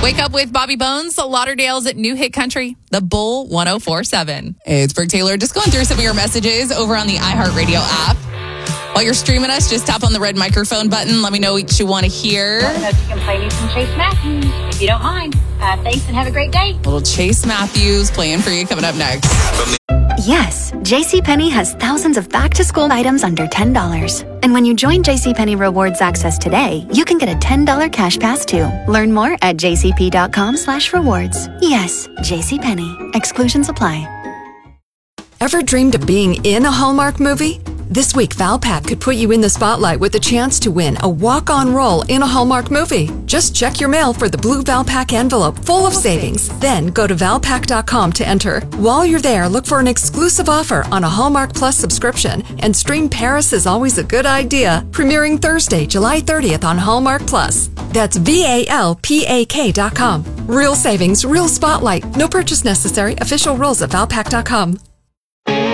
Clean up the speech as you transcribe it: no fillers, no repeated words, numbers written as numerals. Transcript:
Wake up with Bobby Bones, Lauderdale's at New Hit Country, the Bull 104.7. It's Brooke Taylor. Just going through some of your messages over on the iHeartRadio app. While you're streaming us, just tap on the red microphone button. Let me know what you want to hear. I don't know if you can play me some Chase Matthews, if you don't mind. Thanks and have a great day. Little Chase Matthews playing for you coming up next. Yes, JCPenney has thousands of back-to-school items under $10. And when you join JCPenney Rewards Access today, you can get a $10 cash pass too. Learn more at jcp.com/rewards. Yes, JCPenney. Exclusions apply. Ever dreamed of being in a Hallmark movie? This week, Valpak could put you in the spotlight with a chance to win a walk-on role in a Hallmark movie. Just check your mail for the blue Valpak envelope full of savings. Then go to Valpak.com to enter. While you're there, look for an exclusive offer on a Hallmark Plus subscription and stream Paris is Always a Good Idea, premiering Thursday, July 30th on Hallmark Plus. That's VALPAK.com. Real savings, real spotlight. No purchase necessary. Official rules at Valpak.com.